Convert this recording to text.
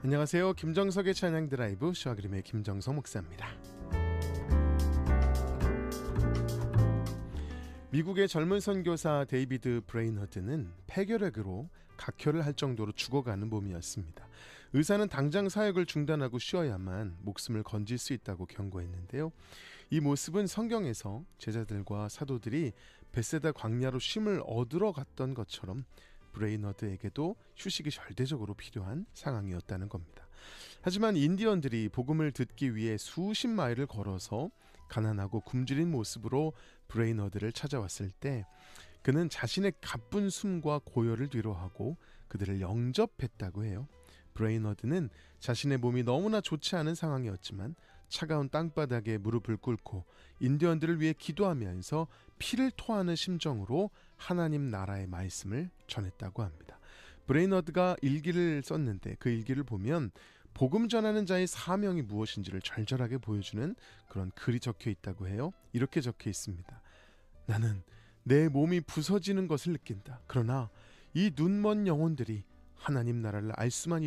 안녕하세요. 김정석의 찬양 드라이브 슈아그림의 김정석 목사입니다. 미국의 젊은 선교사 데이비드 브레인허드는 폐결핵으로 각혈을 할 정도로 죽어가는 몸이었습니다. 의사는 당장 사역을 중단하고 쉬어야만 목숨을 건질 수 있다고 경고했는데요. 이 모습은 성경에서 제자들과 사도들이 벳세다 광야로 쉼을 얻으러 갔던 것처럼 브레인허드에게도 휴식이 절대적으로 필요한 상황이었다는 겁니다. 하지만 인디언들이 복음을 듣기 위해 수십 마일을 걸어서 가난하고 굶주린 모습으로 브레인허드를 찾아왔을 때 그는 자신의 가쁜 숨과 고열을 뒤로하고 그들을 영접했다고 해요. 브레인허드는 자신의 몸이 너무나 좋지 않은 상황이었지만 차가운 땅바닥에 무릎을 꿇고 인디언들을 위해 기도하면서 피를 토하는 심정으로 하나님 나라의 말씀을 전했다고 합니다. 브레인허드가 일기를 썼는데 그 일기를 보면 복음 전하는 자의 사명이 무엇인지를 절절하게 보여주는 그런 글이 적혀 있다고 해요. 이렇게 적혀 있습니다. 나는 내 몸이 부서지는 것을 느낀다. 그러나 이 눈먼 영혼들이 하나님 나라를 알 수만